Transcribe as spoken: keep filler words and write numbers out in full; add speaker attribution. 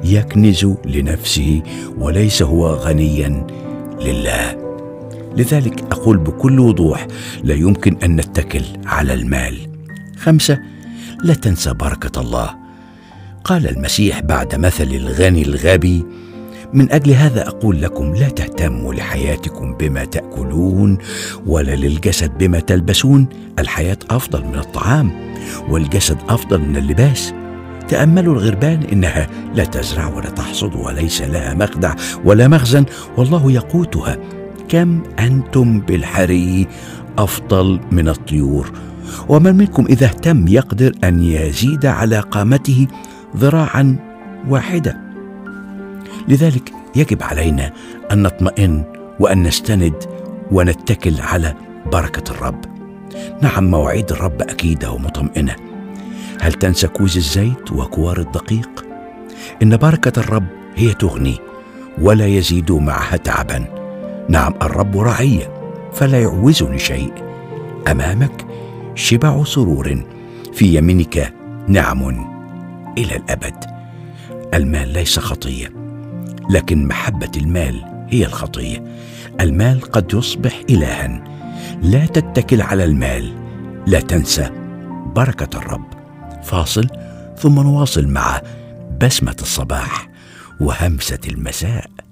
Speaker 1: يكنز لنفسه وليس هو غنيا لله. لذلك أقول بكل وضوح: لا يمكن أن نتكل على المال. خمسة: لا تنسى بركة الله. قال المسيح بعد مثل الغني الغبي: من أجل هذا أقول لكم لا تهتموا لحياتكم بما تأكلون ولا للجسد بما تلبسون. الحياة أفضل من الطعام والجسد أفضل من اللباس. تأملوا الغربان، إنها لا تزرع ولا تحصد وليس لها مخدع ولا مخزن والله يقوتها. كم أنتم بالحري أفضل من الطيور. ومن منكم إذا اهتم يقدر أن يزيد على قامته ذراعا واحدة. لذلك يجب علينا أن نطمئن وأن نستند ونتكل على بركة الرب. نعم، مواعيد الرب أكيدة ومطمئنة. هل تنسى كوز الزيت وكوار الدقيق؟ إن بركة الرب هي تغني ولا يزيد معها تعبا. نعم، الرب رعية فلا يعوزني شيء. أمامك شبع سرور، في يمينك نعم إلى الأبد. المال ليس خطية، لكن محبة المال هي الخطية. المال قد يصبح إلها. لا تتكل على المال. لا تنسى بركة الرب. فاصل ثم نواصل مع بسمة الصباح وهمسة المساء.